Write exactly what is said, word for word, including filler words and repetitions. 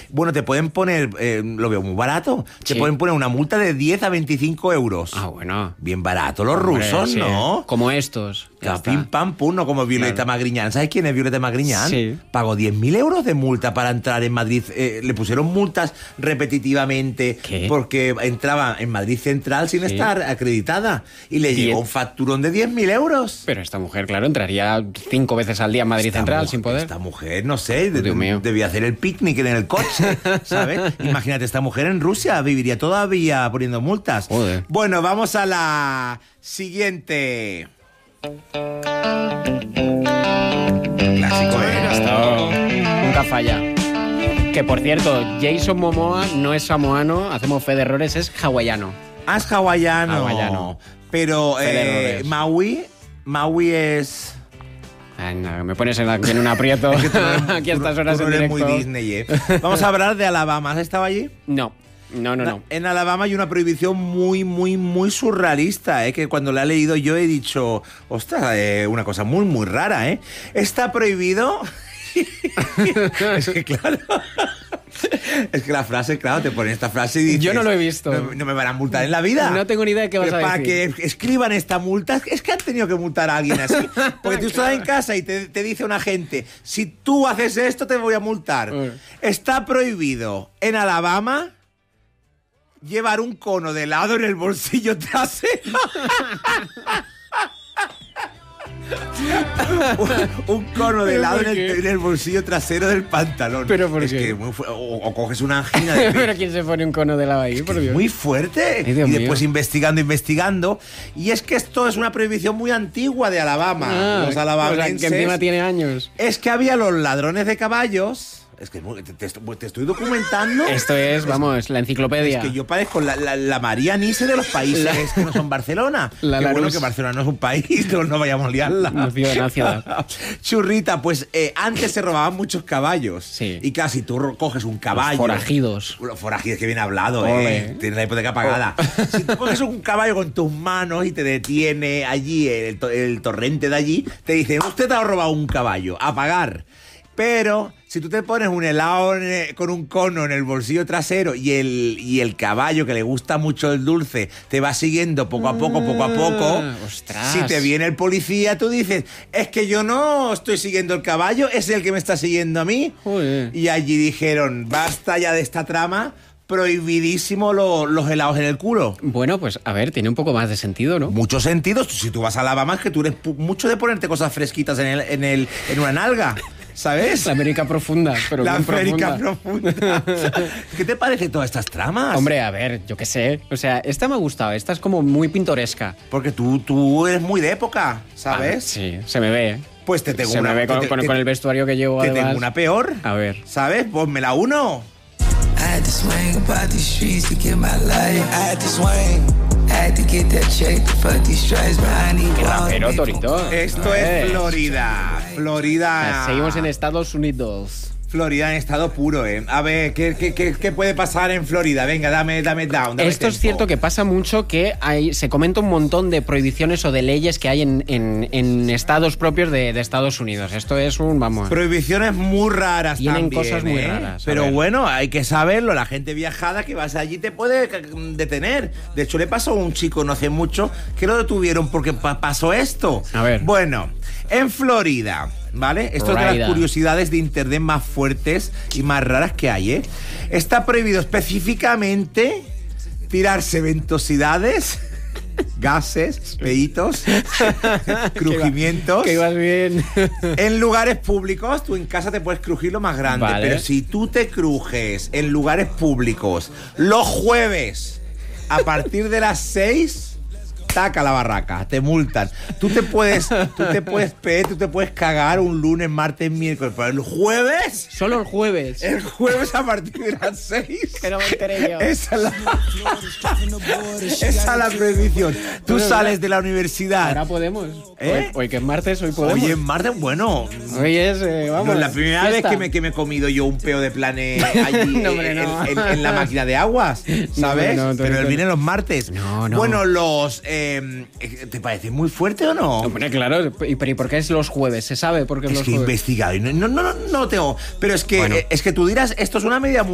Bueno, te pueden poner, eh, lo veo muy barato, te Sí. pueden poner una multa de diez a veinticinco euros. Ah, bueno. Bien barato los Hombre, rusos, sí. ¿no? Como estos. Ya Claro, está. pim, pam, pum, no como Violeta Claro. Magriñán. ¿Sabes quién es Violeta Magriñán? Sí. Pagó diez mil euros de multa para entrar en Madrid. Eh, le pusieron multas repetitivamente ¿Qué? porque entraba en Madrid Central sin Sí. estar acreditada. Y le Diez- llegó un facturón de diez mil euros. Pero esta mujer, claro, entraría cinco veces al día en Madrid Esta Central mu- sin poder. Esta mujer, no sé, de- Dios mío. debía hacer el picnic en el coche, ¿sabes? Imagínate, esta mujer en Rusia viviría todavía poniendo multas. Joder. Bueno, vamos a la siguiente. Clásico, ¿eh? Esto nunca falla. Que por cierto, Jason Momoa no es samoano, hacemos fe de errores, es hawaiano. Ah, es hawaiano. Hawaiano. Pero Fe de eh, errores. Maui, Maui es... Ay, no, me pones en, la- en un aprieto Es que tú no eres- aquí a tú no- estas horas tú no en eres directo. muy Disney, ¿eh? Vamos a hablar de Alabama. ¿Has estado allí? No, no, no, no. En Alabama hay una prohibición muy, muy, muy surrealista, ¿eh? Que cuando la he leído yo he dicho, ostras, eh, una cosa muy, muy rara, ¿eh? Está prohibido... es que claro... Es que la frase, claro, te ponen esta frase y dices... Yo no lo he visto. No, no me van a multar en la vida. No tengo ni idea de qué vas Pero a para decir. que escriban esta multa, es que han tenido que multar a alguien así. Porque tú estás en casa y te, te dice un agente, si tú haces esto te voy a multar. Mm. Está prohibido en Alabama llevar un cono de helado en el bolsillo trasero. un, un cono de ¿Pero helado por en el, qué? en el bolsillo trasero del pantalón. ¿Pero por es qué? que muy fu- o, o coges una angina de Pero ¿quién se pone un cono de lava ahí, por Dios? muy fuerte. Ay, Dios y después mío. investigando, investigando. Y es que esto es una prohibición muy antigua de Alabama. Ah, los o sea, alabamenses. que encima tiene años. Es que había los ladrones de caballos. Es que te, te- te estoy documentando. Esto es, vamos, la enciclopedia. Es que yo parezco la, la, la María Nise de los países La- que no son Barcelona. La Qué bueno Larus. que Barcelona no es un país, no, no vayamos a liarla. Una ciudad, una ciudad. Churrita, pues eh, antes se robaban muchos caballos. Sí. Y casi tú ro- coges un caballo. Los forajidos. Los forajidos, que bien hablado, Ole. ¿eh? Tienes la hipoteca pagada. Si tú coges un caballo con tus manos y te detiene allí, el, to- el torrente de allí, te dicen, usted te ha robado un caballo, a pagar. Pero si tú te pones un helado en el- con un cono en el bolsillo trasero y el, y el caballo, que le gusta mucho el dulce, te va siguiendo poco a poco, poco a poco, Ah, ostras. si te viene el policía, tú dices, es que yo no estoy siguiendo el caballo, es el que me está siguiendo a mí. Joder. Y allí dijeron, basta ya de esta trama, prohibidísimo lo- los helados en el culo. Bueno, pues a ver, tiene un poco más de sentido, ¿no? Muchos sentidos. Si tú vas a Alabama, es que tú eres pu- mucho de ponerte cosas fresquitas en, el, en, el, en una nalga, ¿sabes? La América profunda, pero La bien América profunda. profunda. ¿Qué te parece todas estas tramas? Hombre, a ver, yo qué sé. O sea, esta me ha gustado, esta es como muy pintoresca. Porque tú, tú eres muy de época, Ah, ¿sabes? sí, se me ve. ¿eh? Pues te tengo se una... me ve con, te- con- te- con el vestuario que llevo, te además. tengo una peor. A ver. ¿Sabes? Ponme la uno. I had to swing about these streets to get my life. I had to swing. I had to get that check to fuck these stripes behind these Qué walls. rapero, Torito. Esto A es ver. Florida. Florida. Seguimos en Estados Unidos. Florida en estado puro, ¿eh? A ver, ¿qué, qué, qué, qué puede pasar en Florida? Venga, dame, dame down. Dame Esto es tempo. cierto que pasa mucho, que hay, se comenta un montón de prohibiciones o de leyes que hay en, en- en estados propios de, de Estados Unidos. Esto es un, vamos... Prohibiciones muy raras Tienen también, cosas muy ¿eh? raras, a Pero ver. bueno, hay que saberlo. La gente viajada que vas allí te puede c- detener. De hecho, le pasó a un chico no hace mucho que lo detuvieron porque pa- pasó esto. A ver. Bueno, en Florida, ¿vale? Esto es de Florida. las curiosidades de internet más fuertes y más raras que hay, ¿eh? Está prohibido específicamente tirarse ventosidades, gases, peitos, crujimientos. Que ibas bien. En lugares públicos, tú en casa te puedes crujir lo más grande, Vale. pero si tú te crujes en lugares públicos los jueves a partir de las seis, taca la barraca, te multan. Tú te puedes, tú te puedes pe, tú te puedes cagar un lunes, martes, miércoles, pero el jueves, Solo el jueves. el jueves a partir de las seis. Que no me enteré yo. Esa es la, esa es la prohibición. Tú Bueno, sales de la universidad. Ahora podemos. ¿Eh? Hoy, hoy que es martes, hoy podemos. Oye, martes, bueno. Hoy es, eh, vamos. No, es la primera fiesta. vez que me, que me he comido yo un peo de plane allí No, hombre, en, no. en- en la máquina de aguas, ¿sabes? No, no, Tony, Pero él Tony. viene los martes. No, no. Bueno, los... eh, ¿te parece muy fuerte o no? Hombre, claro. ¿Y, pero ¿y por qué es los jueves? ¿Se sabe por qué es, Es los que he jueves? investigado y no, no, no, no tengo... Pero es que, Bueno. es que tú dirás, esto es una medida muy